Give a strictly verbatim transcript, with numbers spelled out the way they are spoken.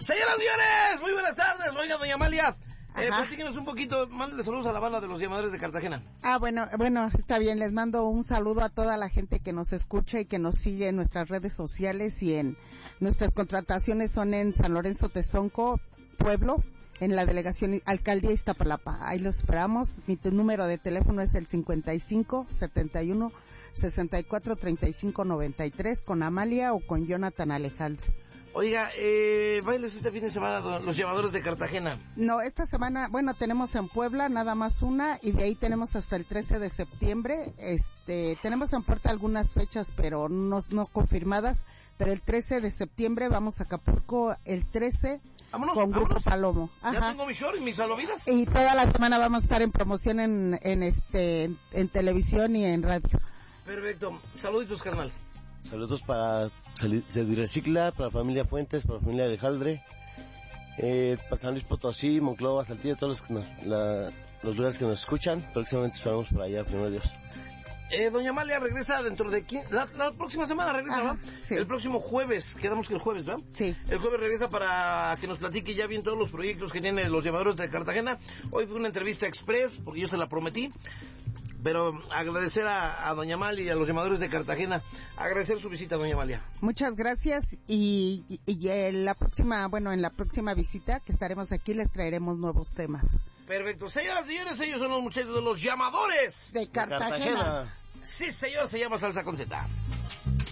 Señoras y señores, muy buenas tardes. Oiga, doña Amalia, eh, platíquenos un poquito, mándale saludos a la banda de los llamadores de Cartagena. Ah, bueno, bueno, está bien, les mando un saludo a toda la gente que nos escucha y que nos sigue en nuestras redes sociales y en nuestras contrataciones son en San Lorenzo Tezonco, Pueblo, en la delegación Alcaldía Iztapalapa. Ahí los esperamos. Mi número de teléfono es el cincuenta y cinco, setenta y uno, sesenta y cuatro, treinta y cinco, noventa y tres con Amalia o con Jonathan Alejandro. Oiga, eh, bailes este fin de semana los llamadores de Cartagena. No, esta semana, bueno, tenemos en Puebla nada más una y de ahí tenemos hasta el trece de septiembre. Este, tenemos en puerta algunas fechas, pero no, no confirmadas. Pero el trece de septiembre vamos a Acapulco, el trece vámonos, con vámonos. Grupo Palomo. Ajá. Ya tengo mi short y mis salvavidas. Y toda la semana vamos a estar en promoción en, en este, en, en televisión y en radio. Perfecto. Saluditos, carnal. Saludos para Cedirrecicla, para la familia Fuentes, para la familia Alejandre, eh, para San Luis Potosí, Monclova, Saltillo, todos los, que nos, la, los lugares que nos escuchan. Próximamente esperamos por allá, primero Dios. Eh, doña Amalia regresa dentro de... La, la próxima semana regresa, ¿no? Sí. El próximo jueves, quedamos que el jueves, ¿verdad? Sí. El jueves regresa para que nos platique ya bien todos los proyectos que tienen los llamadores de Cartagena. Hoy fue una entrevista express, porque yo se la prometí. Pero agradecer a, a doña Amalia y a los llamadores de Cartagena, agradecer su visita, doña Amalia. Muchas gracias y, y, y en la próxima, bueno, en la próxima visita que estaremos aquí les traeremos nuevos temas. Perfecto. Señoras y señores, ellos son los muchachos de los llamadores de Cartagena. De Cartagena. Sí, señor, se llama Salsa con Z.